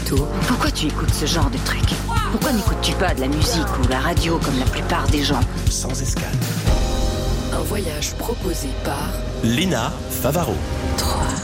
Tôt. Pourquoi tu écoutes ce genre de truc? Pourquoi n'écoutes-tu pas de la musique ou la radio comme la plupart des gens? Sans escale. Un voyage proposé par Léna Favaro. 3.